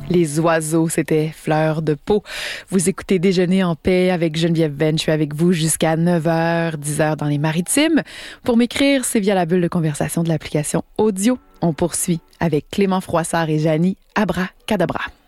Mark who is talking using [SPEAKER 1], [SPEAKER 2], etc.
[SPEAKER 1] Les oiseaux, c'était Fleur de peau. Vous écoutez Déjeuner en paix avec Geneviève Venn. Je suis avec vous jusqu'à 9h, 10h dans les Maritimes. Pour m'écrire, c'est via la bulle de conversation de l'application audio. On poursuit avec Clément Froissart et Janie Abracadabra.